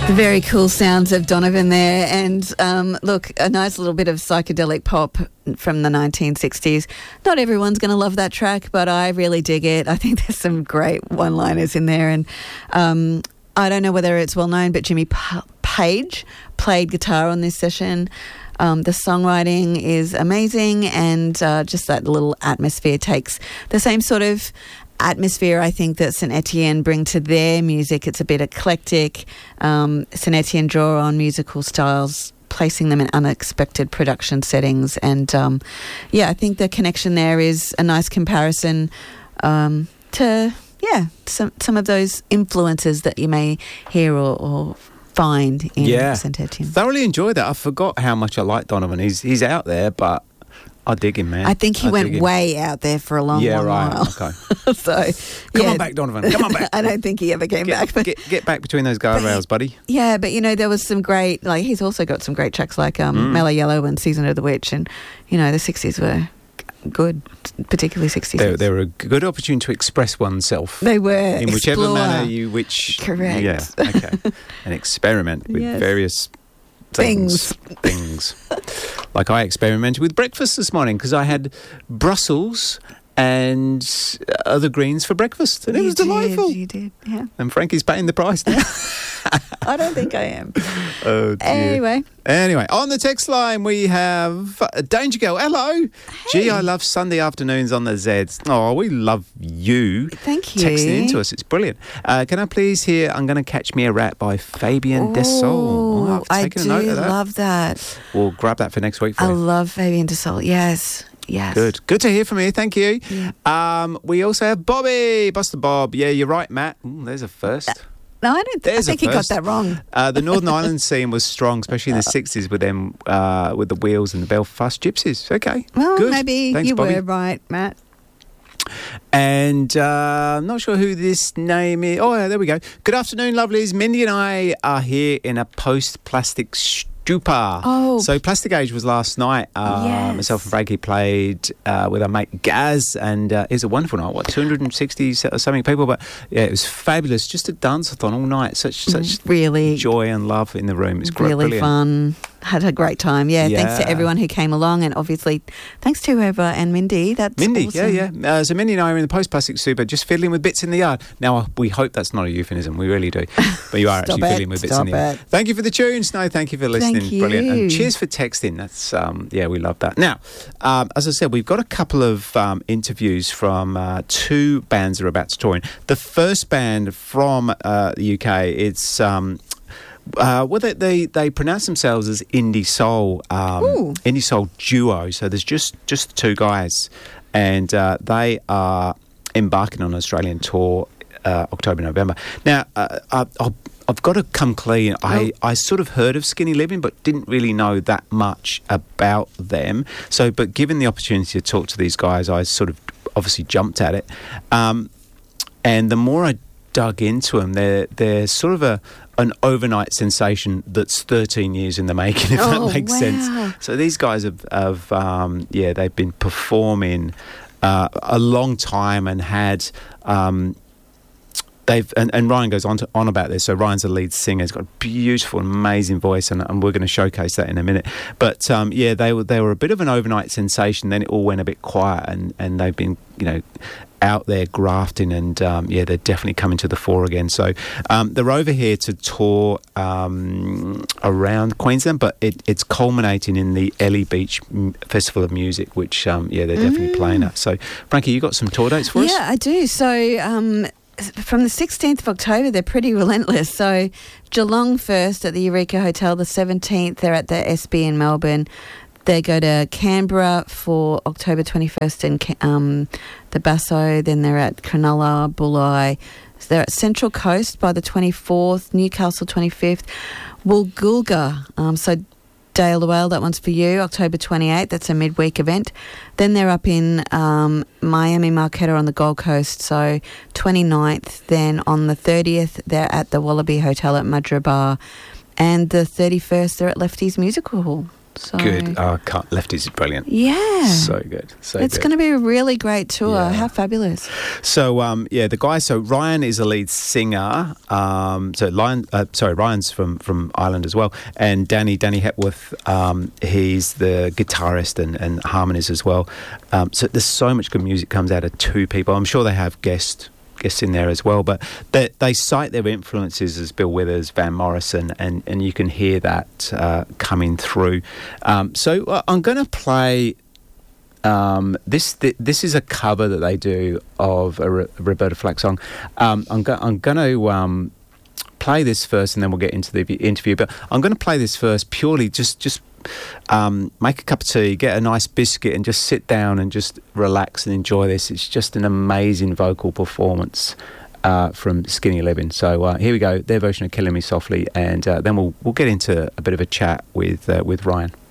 Very cool sounds of Donovan there. And look, a nice little bit of psychedelic pop from the 1960s. Not everyone's going to love that track, but I really dig it. I think there's some great one-liners in there. And I don't know whether it's well known, but Jimmy Page played guitar on this session. The songwriting is amazing, and just that little atmosphere takes the same sort of atmosphere I think that St Etienne bring to their music. It's a bit eclectic. St Etienne draw on musical styles, placing them in unexpected production settings, and I think the connection there is a nice comparison to some of those influences that you may hear or find in St Etienne. Thoroughly enjoyed that. I forgot how much I like Donovan. He's out there, but I dig him, man. I think he went way out there for a long while. Okay. Come on back, Donovan. Come on back. I don't think he ever came back. But get back between those guardrails, buddy. Yeah, but there was some great, he's also got some great tracks like Mellow Yellow and Season of the Witch, and the 60s were good, particularly 60s. They were a good opportunity to express oneself. They were. In whichever manner you wish. Correct. Yeah, okay. And experiment with various things. Like I experimented with breakfast this morning because I had Brussels and other greens for breakfast, and it was delightful. You did, yeah. And Frankie's paying the price now. I don't think I am. Oh, dear. Anyway, on the text line we have Danger Girl. Hello. Hey. Gee, I love Sunday afternoons on the Zeds. Oh, we love you. Thank you. Texting into us. It's brilliant. Can I please hear I'm Going to Catch Me a Rat by Fabian Dessol? Oh, I do love that. We'll grab that for next week for you. I love Fabian Dessol. Yes. Good to hear from you. Thank you. Yeah. We also have Bobby, Buster Bob. Yeah, you're right, Matt. Ooh, there's a first. No, I don't. I think he got that wrong. The Northern Ireland scene was strong, especially in the 60s with them, with the Wheels and the Belfast Gypsies. Okay, well, good. Maybe Thanks, you Bobby. were right, Matt. And I'm not sure who this name is. Oh, yeah, there we go. Good afternoon, lovelies. Mindy and I are here in a post-plastic stupor. So Plastic Age was last night. Myself and Frankie played with our mate Gaz, and it was a wonderful night. 260 or something people, but yeah, it was fabulous. Just a dance-a-thon all night. Such really joy and love in the room. It's great, really brilliant. Fun. Had a great time. Yeah, thanks to everyone who came along, and obviously thanks to whoever and Mindy. That's Mindy, awesome. So Mindy and I are in the post-plastic super, just fiddling with bits in the yard. Now, we hope that's not a euphemism. We really do. But you are actually fiddling with bits in the yard. Thank you for the tunes. No, thank you for listening. Thank you. Brilliant. And cheers for texting. That's, we love that. Now, as I said, we've got a couple of interviews from two bands that are about to tour in. The first band from the UK, it's... they pronounce themselves as indie soul duo. So there's just the two guys, and they are embarking on an Australian tour October, November. Now I've got to come clean. I sort of heard of Skinny Living, but didn't really know that much about them. So, but given the opportunity to talk to these guys, I sort of obviously jumped at it. And the more I dug into them, they're sort of an overnight sensation that's 13 years in the making, if that makes sense. So these guys have they've been performing a long time and had and Ryan goes on about this. So Ryan's the lead singer. He's got a beautiful, amazing voice, and we're going to showcase that in a minute. But they were a bit of an overnight sensation. Then it all went a bit quiet, and they've been out there grafting, and they're definitely coming to the fore again. So they're over here to tour around Queensland, but it's culminating in the Ellie Beach Festival of Music, which they're definitely playing at. So Frankie, you got some tour dates for us? Yeah, I do. So from the 16th of October, they're pretty relentless. So Geelong first at the Eureka Hotel. The 17th, they're at the SB in Melbourne. They go to Canberra for October 21st and the Basso. Then they're at Cronulla, Bulli. So they're at Central Coast by the 24th, Newcastle 25th, Woolgoolga. So Dale the Whale, that one's for you, October 28th. That's a midweek event. Then they're up in Miami Marquetta on the Gold Coast, so 29th. Then on the 30th, they're at the Wallaby Hotel at Mudra Bar. And the 31st, they're at Lefty's Musical Hall. So Good. Lefties is brilliant. Yeah. So good. So it's good. going to be a really great tour. Yeah. How fabulous. So, the guy, so Ryan is a lead singer. Ryan's from Ireland as well. And Danny Hepworth, he's the guitarist and harmonies as well. So there's so much good music comes out of two people. I'm sure they have guests in there as well, but they cite their influences as Bill Withers, Van Morrison, and you can hear that coming through. So I'm going to play this is a cover that they do of a Roberta Flack song. I'm going to play this first, and then we'll get into the interview, but I'm going to play this first purely just make a cup of tea, get a nice biscuit, and just sit down and just relax and enjoy this. It's just an amazing vocal performance from Skinny Living. So here we go, their version of Killing Me Softly, and then we'll get into a bit of a chat with Ryan.